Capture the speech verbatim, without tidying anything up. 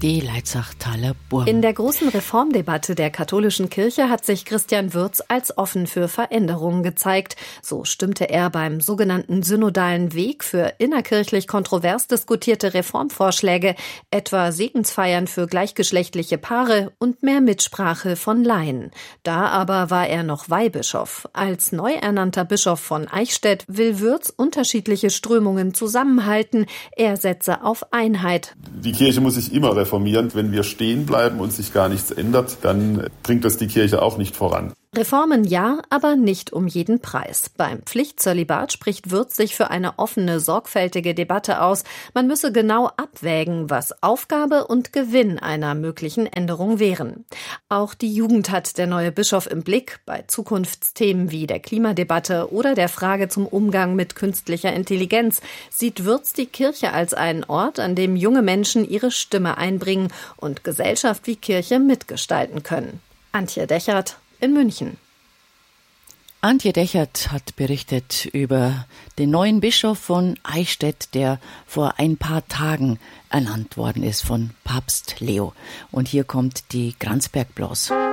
die Leitzachtaler Burm. In der großen Reformdebatte der katholischen Kirche hat sich Christian Würz als offen für Veränderungen gezeigt. So stimmte er beim sogenannten synodalen Weg für innerkirchlich kontrovers diskutierte Reformvorschläge, etwa Segensfeiern für gleichgeschlechtliche Paare und mehr Mitsprache von Laien. Da aber war er noch Weihbischof. Als neu ernannter Bischof von Eichstätt will Würz unterschiedliche Strömungen zusammenhalten. Er setze auf Einheit. Die Kirche muss sich immer reformieren. Wenn wir stehen bleiben und sich gar nichts ändert, dann bringt das die Kirche auch nicht voran. Reformen ja, aber nicht um jeden Preis. Beim Pflichtzölibat spricht Würz sich für eine offene, sorgfältige Debatte aus. Man müsse genau abwägen, was Aufgabe und Gewinn einer möglichen Änderung wären. Auch die Jugend hat der neue Bischof im Blick. Bei Zukunftsthemen wie der Klimadebatte oder der Frage zum Umgang mit künstlicher Intelligenz sieht Würz die Kirche als einen Ort, an dem junge Menschen ihre Stimme einbringen und Gesellschaft wie Kirche mitgestalten können. Antje Dechert in München. Antje Dechert hat berichtet über den neuen Bischof von Eichstätt, der vor ein paar Tagen ernannt worden ist von Papst Leo. Und hier kommt die Gransberg-Blas.